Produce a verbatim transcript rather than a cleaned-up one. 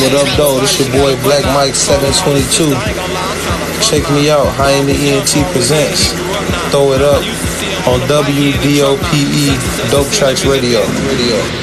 What up, though? This your boy Black Mike seven twenty-two. Check me out. High in the E N T presents Throw It Up on W D O P E Dope Tracks Radio. Radio.